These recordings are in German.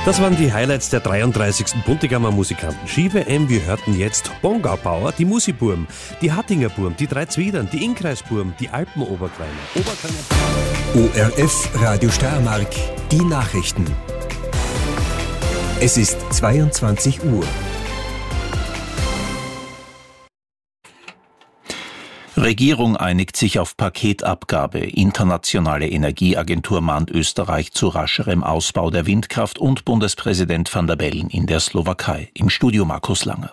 Das waren die Highlights der 33. Buntegammer Musikanten Ski-WM. Wir hörten jetzt Bongaubauer, die Musiburm, die Hattinger Burm, die Drei Zwiedern, die Innkreisburm, die Alpenoberkleiner, ORF Radio Steiermark, die Nachrichten. Es ist 22 Uhr. Regierung einigt sich auf Paketabgabe. Internationale Energieagentur mahnt Österreich zu rascherem Ausbau der Windkraft und Bundespräsident Van der Bellen in der Slowakei. Im Studio Markus Langer.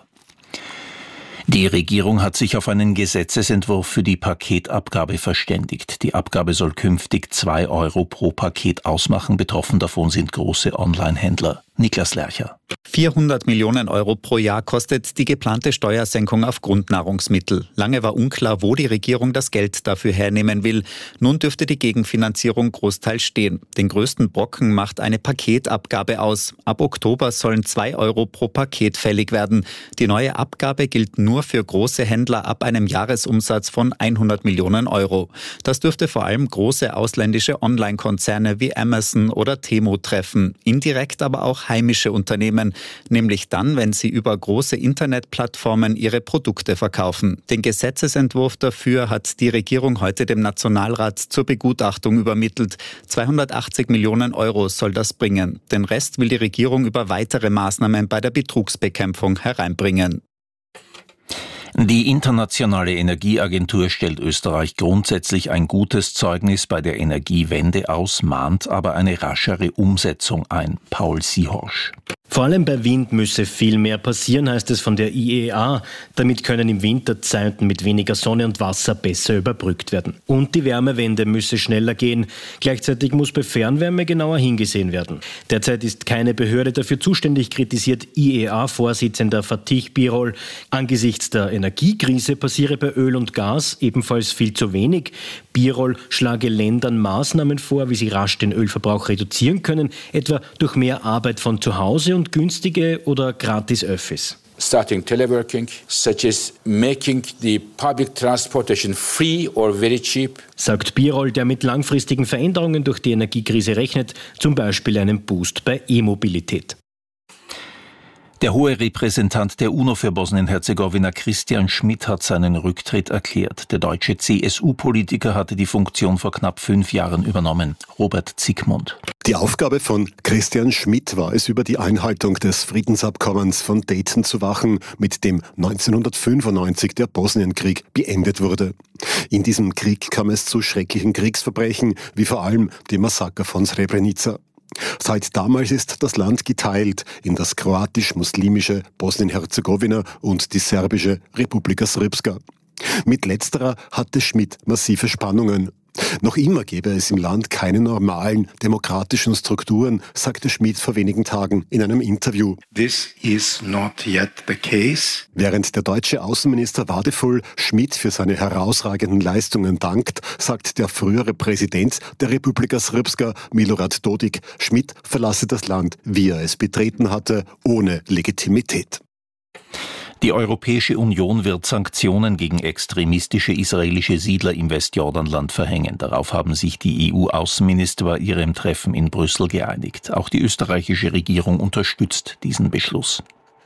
Die Regierung hat sich auf einen Gesetzesentwurf für die Paketabgabe verständigt. Die Abgabe soll künftig 2 Euro pro Paket ausmachen. Betroffen davon sind große Online-Händler. Niklas Lercher. 400 Millionen Euro pro Jahr kostet die geplante Steuersenkung auf Grundnahrungsmittel. Lange war unklar, wo die Regierung das Geld dafür hernehmen will. Nun dürfte die Gegenfinanzierung großteils stehen. Den größten Brocken macht eine Paketabgabe aus. Ab Oktober sollen 2 Euro pro Paket fällig werden. Die neue Abgabe gilt nur für große Händler ab einem Jahresumsatz von 100 Millionen Euro. Das dürfte vor allem große ausländische Online-Konzerne wie Amazon oder Temu treffen. Indirekt aber auch heimische Unternehmen, nämlich dann, wenn sie über große Internetplattformen ihre Produkte verkaufen. Den Gesetzesentwurf dafür hat die Regierung heute dem Nationalrat zur Begutachtung übermittelt. 280 Millionen Euro soll das bringen. Den Rest will die Regierung über weitere Maßnahmen bei der Betrugsbekämpfung hereinbringen. Die Internationale Energieagentur stellt Österreich grundsätzlich ein gutes Zeugnis bei der Energiewende aus, mahnt aber eine raschere Umsetzung ein. Paul Siehorsch. Vor allem bei Wind müsse viel mehr passieren, heißt es von der IEA. Damit können im Winter Zeiten mit weniger Sonne und Wasser besser überbrückt werden. Und die Wärmewende müsse schneller gehen. Gleichzeitig muss bei Fernwärme genauer hingesehen werden. Derzeit ist keine Behörde dafür zuständig, kritisiert IEA-Vorsitzender Fatih Birol. Angesichts der Energiekrise passiere bei Öl und Gas ebenfalls viel zu wenig. Birol schlage Ländern Maßnahmen vor, wie sie rasch den Ölverbrauch reduzieren können, etwa durch mehr Arbeit von zu Hause und günstige oder gratis Öffis. Starting teleworking, such as making the public transportation free or very cheap. Sagt Birol, der mit langfristigen Veränderungen durch die Energiekrise rechnet, zum Beispiel einen Boost bei E-Mobilität. Der hohe Repräsentant der UNO für Bosnien-Herzegowina Christian Schmidt hat seinen Rücktritt erklärt. Der deutsche CSU-Politiker hatte die Funktion vor knapp 5 Jahren übernommen. Robert Zickmund. Die Aufgabe von Christian Schmidt war es, über die Einhaltung des Friedensabkommens von Dayton zu wachen, mit dem 1995 der Bosnienkrieg beendet wurde. In diesem Krieg kam es zu schrecklichen Kriegsverbrechen, wie vor allem dem Massaker von Srebrenica. Seit damals ist das Land geteilt in das kroatisch-muslimische Bosnien-Herzegowina und die serbische Republika Srpska. Mit letzterer hatte Schmidt massive Spannungen. Noch immer gäbe es im Land keine normalen demokratischen Strukturen, sagte Schmidt vor wenigen Tagen in einem Interview. This is not yet the case. Während der deutsche Außenminister Wadefull Schmidt für seine herausragenden Leistungen dankt, sagt der frühere Präsident der Republika Srpska, Milorad Dodik, Schmidt verlasse das Land, wie er es betreten hatte, ohne Legitimität. Die Europäische Union wird Sanktionen gegen extremistische israelische Siedler im Westjordanland verhängen. Darauf haben sich die EU-Außenminister bei ihrem Treffen in Brüssel geeinigt. Auch die österreichische Regierung unterstützt diesen Beschluss.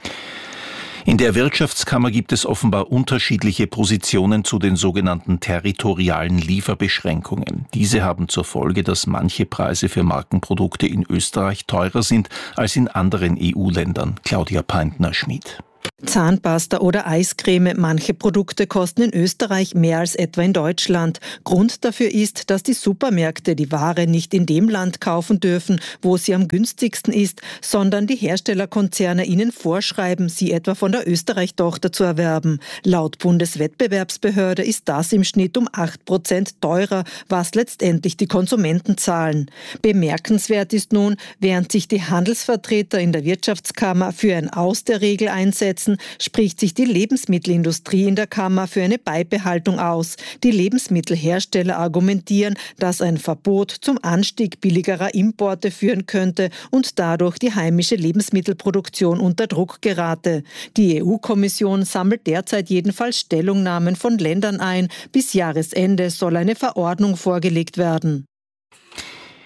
In der Wirtschaftskammer gibt es offenbar unterschiedliche Positionen zu den sogenannten territorialen Lieferbeschränkungen. Diese haben zur Folge, dass manche Preise für Markenprodukte in Österreich teurer sind als in anderen EU-Ländern. Claudia Peintner-Schmid. Zahnpasta oder Eiscreme, manche Produkte kosten in Österreich mehr als etwa in Deutschland. Grund dafür ist, dass die Supermärkte die Ware nicht in dem Land kaufen dürfen, wo sie am günstigsten ist, sondern die Herstellerkonzerne ihnen vorschreiben, sie etwa von der Österreich-Tochter zu erwerben. Laut Bundeswettbewerbsbehörde ist das im Schnitt um 8% teurer, was letztendlich die Konsumenten zahlen. Bemerkenswert ist nun, während sich die Handelsvertreter in der Wirtschaftskammer für ein Aus der Regel einsetzen, spricht sich die Lebensmittelindustrie in der Kammer für eine Beibehaltung aus. Die Lebensmittelhersteller argumentieren, dass ein Verbot zum Anstieg billigerer Importe führen könnte und dadurch die heimische Lebensmittelproduktion unter Druck gerate. Die EU-Kommission sammelt derzeit jedenfalls Stellungnahmen von Ländern ein. Bis Jahresende soll eine Verordnung vorgelegt werden.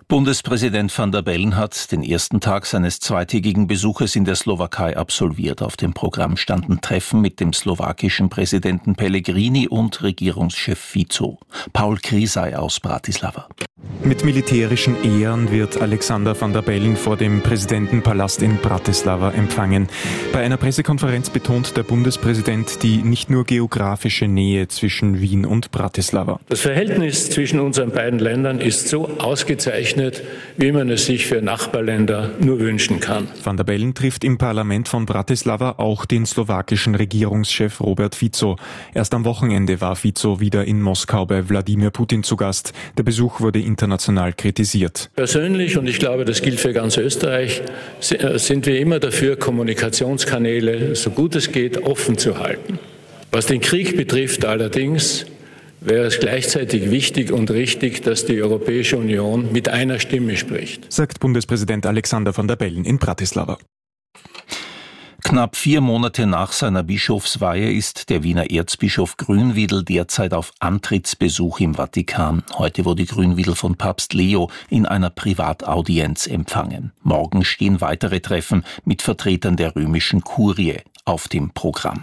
Bundespräsident Van der Bellen hat den ersten Tag seines zweitägigen Besuches in der Slowakei absolviert. Auf dem Programm standen Treffen mit dem slowakischen Präsidenten Pellegrini und Regierungschef Fico. Paul Krisay aus Bratislava. Mit militärischen Ehren wird Alexander Van der Bellen vor dem Präsidentenpalast in Bratislava empfangen. Bei einer Pressekonferenz betont der Bundespräsident die nicht nur geografische Nähe zwischen Wien und Bratislava. Das Verhältnis zwischen unseren beiden Ländern ist so ausgezeichnet, wie man es sich für Nachbarländer nur wünschen kann. Van der Bellen trifft im Parlament von Bratislava auch den slowakischen Regierungschef Robert Fico. Erst am Wochenende war Fico wieder in Moskau bei Wladimir Putin zu Gast. Der Besuch wurde international kritisiert. Persönlich, und ich glaube, das gilt für ganz Österreich, sind wir immer dafür, Kommunikationskanäle, so gut es geht, offen zu halten. Was den Krieg betrifft allerdings, wäre es gleichzeitig wichtig und richtig, dass die Europäische Union mit einer Stimme spricht, sagt Bundespräsident Alexander Van der Bellen in Bratislava. Knapp 4 Monate nach seiner Bischofsweihe ist der Wiener Erzbischof Grünwiedel derzeit auf Antrittsbesuch im Vatikan. Heute wurde Grünwiedel von Papst Leo in einer Privataudienz empfangen. Morgen stehen weitere Treffen mit Vertretern der römischen Kurie auf dem Programm.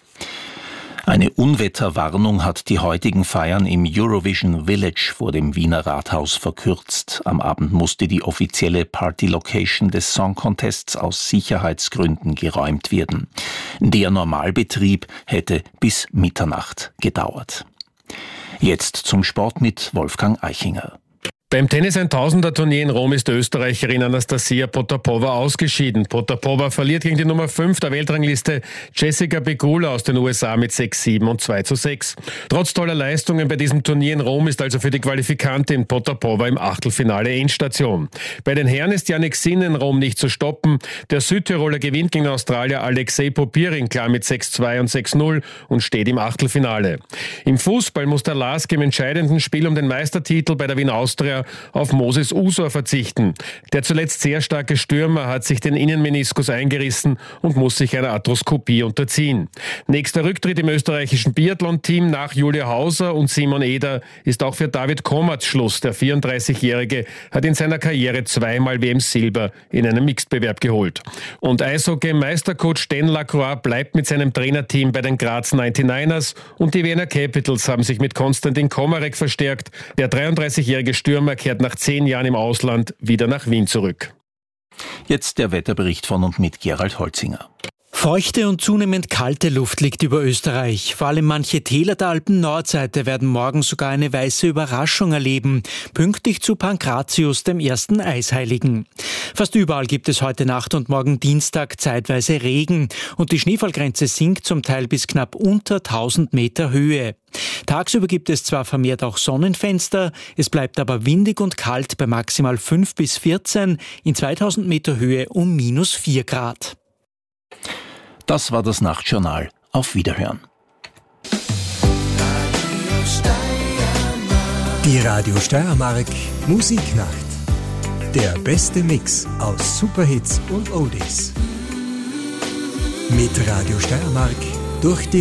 Eine Unwetterwarnung hat die heutigen Feiern im Eurovision Village vor dem Wiener Rathaus verkürzt. Am Abend musste die offizielle Party-Location des Song Contests aus Sicherheitsgründen geräumt werden. Der Normalbetrieb hätte bis Mitternacht gedauert. Jetzt zum Sport mit Wolfgang Eichinger. Beim Tennis 1000er Turnier in Rom ist die Österreicherin Anastasia Potapova ausgeschieden. Potapova verliert gegen die Nummer 5 der Weltrangliste Jessica Pegula aus den USA mit 6-7 und 2-6. Trotz toller Leistungen bei diesem Turnier in Rom ist also für die Qualifikantin Potapova im Achtelfinale Endstation. Bei den Herren ist Jannik Sinner in Rom nicht zu stoppen. Der Südtiroler gewinnt gegen den Australier Alexei Popirin klar mit 6-2 und 6-0 und steht im Achtelfinale. Im Fußball muss der LASK im entscheidenden Spiel um den Meistertitel bei der Wien Austria auf Moses Usor verzichten. Der zuletzt sehr starke Stürmer hat sich den Innenmeniskus eingerissen und muss sich einer Arthroskopie unterziehen. Nächster Rücktritt im österreichischen Biathlon-Team nach Julia Hauser und Simon Eder ist auch für David Komatz Schluss. Der 34-Jährige hat in seiner Karriere 2-mal WM-Silber in einem Mixed-Bewerb geholt. Und Eishockey-Meistercoach Dan Lacroix bleibt mit seinem Trainerteam bei den Graz 99ers und die Wiener Capitals haben sich mit Konstantin Komarek verstärkt. Der 33-jährige Stürmer kehrt nach 10 Jahren im Ausland wieder nach Wien zurück. Jetzt der Wetterbericht von und mit Gerald Holzinger. Feuchte und zunehmend kalte Luft liegt über Österreich. Vor allem manche Täler der Alpen-Nordseite werden morgen sogar eine weiße Überraschung erleben, pünktlich zu Pankratius, dem ersten Eisheiligen. Fast überall gibt es heute Nacht und morgen Dienstag zeitweise Regen und die Schneefallgrenze sinkt zum Teil bis knapp unter 1000 Meter Höhe. Tagsüber gibt es zwar vermehrt auch Sonnenfenster, es bleibt aber windig und kalt bei maximal 5 bis 14, in 2000 Meter Höhe um -4 Grad. Das war das Nachtjournal. Auf Wiederhören. Die Radio Steiermark Musiknacht. Der beste Mix aus Superhits und Oldies. Mit Radio Steiermark durch die